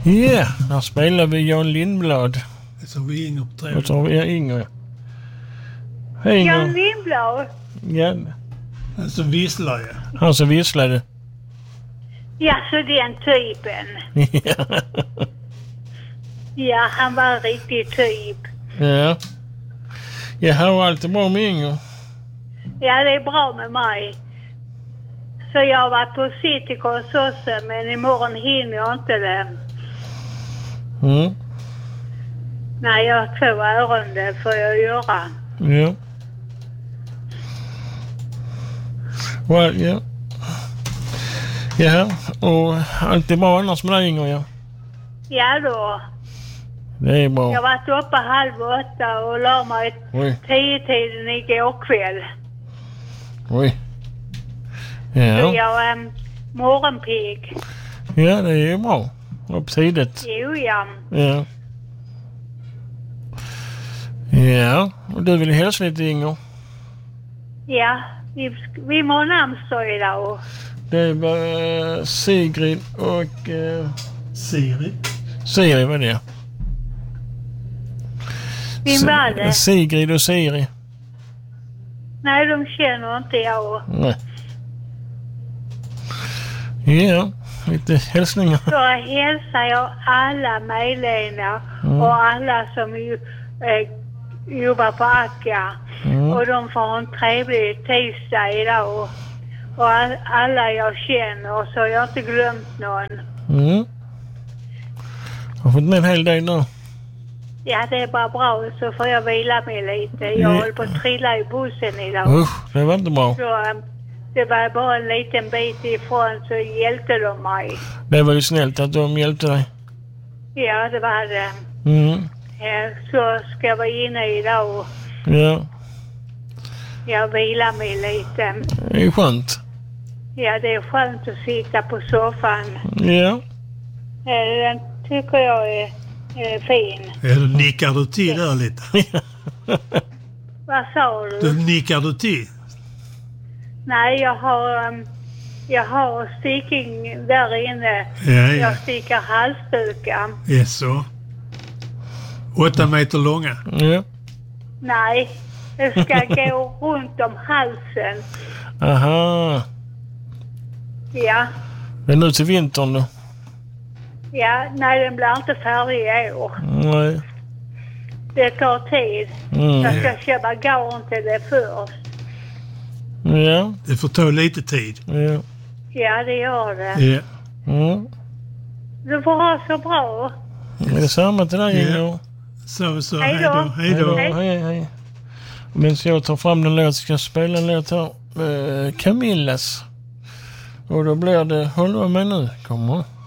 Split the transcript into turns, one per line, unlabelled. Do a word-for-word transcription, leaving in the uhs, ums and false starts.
Ja, yeah, där spelar vi Jan Lindblad.
Så vi Inger på tre.
Och så har vi Inger. Hej Inger.
Jan Lindblad.
Ja.
Alltså visslar jag.
Han som visslade.
Ja, så den typen.
Ja.
Ja, han var en riktig typ.
Ja. Jaha, och allt är bra med Inger.
Ja, det är bra med mig. Så jag har varit på Citykonsortiet, men imorgon hinner jag inte det.
Mm.
Nej, jag har två ärenden för att göra.
Ja. Well, ja. Jaha, och allt är bra annars med dig Inger, ja?
Ja då.
Det är bra.
Jag har varit uppe halv åtta och la mig tio tiden igår kväll.
Oj.
Så
Ja.
jag är um, morgonpigg.
Ja, det är bra. Upp tidigt.
Jo, ja.
Ja. Ja, och du vill hälsa lite Inger?
Ja, vi, vi må namnsdag idag.
Det var uh, Sigrid och... Uh,
Siri.
Siri var det.
Vem var det?
Sigrid och Siri.
Nej, de känner inte jag.
Nej. Ja, lite hälsningar.
Så hälsar jag alla medlemmar
Mm.
och alla som ju, eh, jobbar på Akka.
Mm.
Och de får ha en trevlig tisdag idag. Och, och all, alla jag känner, så jag har inte glömt någon.
Mm. Har fått med en hel del nu.
Ja, det är bara bra, så får jag vila mig lite. Jag
Mm.
håller på att trilla i bussen idag.
Usch, det var inte bra.
Så um, det var bara en liten bit ifrån, så hjälpte de mig.
Det var ju snällt att de hjälpte dig.
Ja, det var det.
Mm.
Ja, så ska jag vara inne idag och
Ja,
jag vilar mig lite.
det är skönt.
Ja, det är skönt att sitta på soffan.
Ja.
Eh, Den tycker jag är, är fin.
Ja, då nickar du till där lite.
Vad sa du?
Då nickar du till.
Nej, jag har, um, jag har sticking där inne.
Ja, ja.
Jag stickar halsdukar.
Ja, så. Åtta meter långa.
Ja.
Nej, det ska gå runt om halsen.
Aha.
Ja,
Det är nu till vintern då.
ja, nej, den blir inte färdig i år.
Nej.
Det tar tid.
Mm.
Jag ska köpa garn till det först.
Ja.
Det får ta lite tid.
Ja.
Ja, det gör det.
Ja.
Mm.
Du får ha så bra.
Det är samma till dig
Ja.
Inger.
Så, så.
Hej
Hej
då.
då. Hej då.
Hej, hej, hej. Men så jag tar fram den låt, ska jag spela en låt här. Eh, Camillas. Och då blir det, håll med nu, kommer.